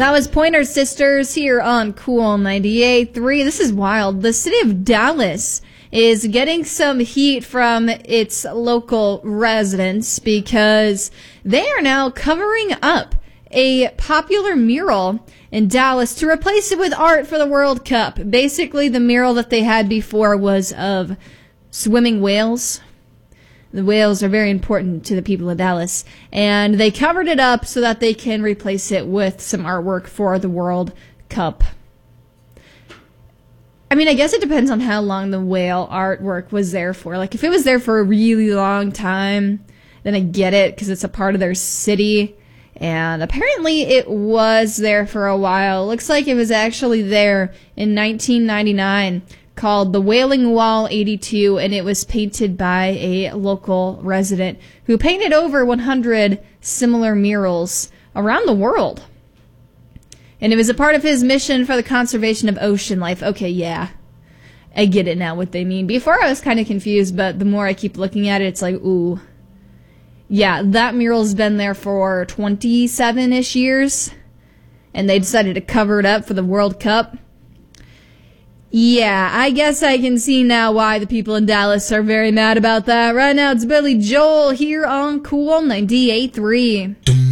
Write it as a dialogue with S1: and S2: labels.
S1: That was Pointer Sisters here on Cool 98.3. This is wild. The city of Dallas is getting some heat from its local residents because they are now covering up a popular mural in Dallas to replace it with art for the World Cup. Basically, the mural that they had before was of swimming whales. The whales are very important to the people of Dallas, and they covered it up so that they can replace it with some artwork for the World Cup. I mean, I guess it depends on how long the whale artwork was there for. Like, if it was there for a really long time, then I get it, because it's a part of their city, and apparently it was there for a while. Looks like it was actually there in 1999. Called the Wailing Wall 82, and it was painted by a local resident who painted over 100 similar murals around the world. And it was a part of his mission for the conservation of ocean life. Okay, yeah, I get it now what they mean. Before I was kind of confused, but the more I keep looking at it, it's like, ooh. Yeah, that mural's been there for 27-ish years, and they decided to cover it up for the World Cup. Yeah, I guess I can see now why the people in Dallas are very mad about that. Right now, it's Billy Joel here on Cool 98.3.